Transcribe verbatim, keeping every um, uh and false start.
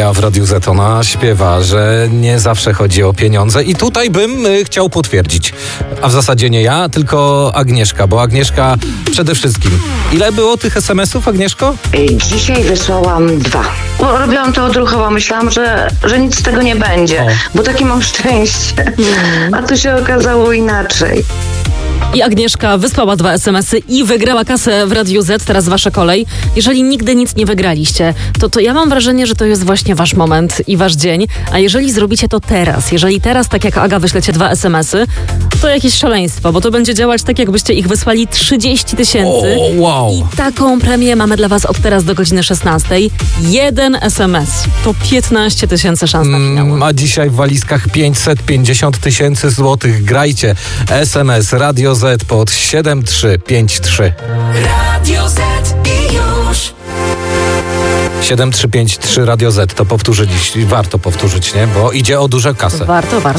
Maja w Radiu Z. Ona śpiewa, że nie zawsze chodzi o pieniądze i tutaj bym y, chciał potwierdzić. A w zasadzie nie ja, tylko Agnieszka, bo Agnieszka przede wszystkim. Ile było tych es em esów, Agnieszko? Dzisiaj wysłałam dwa. Bo robiłam to odruchowo, myślałam, że, że nic z tego nie będzie, O. bo takie mam szczęście. A tu się okazało inaczej. I Agnieszka wysłała dwa es em esy i wygrała kasę w Radiu Z. Teraz wasza kolej. Jeżeli nigdy nic nie wygraliście, to, to ja mam wrażenie, że to jest właśnie wasz moment i wasz dzień. A jeżeli zrobicie to teraz, jeżeli teraz, tak jak Aga, wyślecie dwa es em esy, to jakieś szaleństwo, bo to będzie działać tak, jakbyście ich wysłali trzydzieści tysięcy. O, wow. I taką premię mamy dla was od teraz do godziny szesnastej. Jeden es em es to piętnaście tysięcy szans na finał. Mm, a dzisiaj w walizkach pięćset pięćdziesiąt tysięcy złotych. Grajcie. es em es Radio Z pod siedem trzy pięć trzy. Radio Z i już. siedem trzy pięć trzy Radio Z. To powtórzyć, warto powtórzyć, nie? Bo idzie o duże kasę. Warto, warto.